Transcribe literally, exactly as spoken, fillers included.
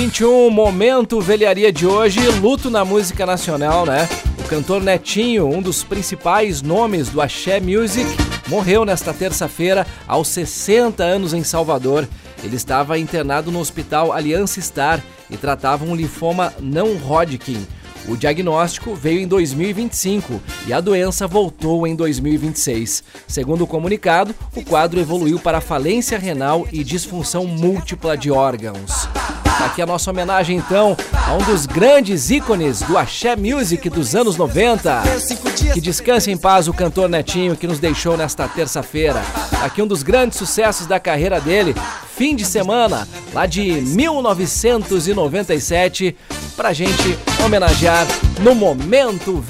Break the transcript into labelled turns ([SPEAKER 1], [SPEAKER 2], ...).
[SPEAKER 1] vinte e um, Momento Velharia de hoje, luto na música nacional, né? O cantor Netinho, um dos principais nomes do Axé Music, morreu nesta terça-feira aos sessenta anos em Salvador. Ele estava internado no Hospital Aliança Star e tratava um linfoma não Hodgkin. O diagnóstico veio em dois mil e vinte e cinco e a doença voltou em dois mil e vinte e seis. Segundo o comunicado, o quadro evoluiu para falência renal e disfunção múltipla de órgãos. Aqui a nossa homenagem, então, a um dos grandes ícones do Axé Music dos anos noventa. Que descanse em paz o cantor Netinho, que nos deixou nesta terça-feira. Aqui um dos grandes sucessos da carreira dele, Fim de Semana, lá de mil novecentos e noventa e sete, pra gente homenagear no Momento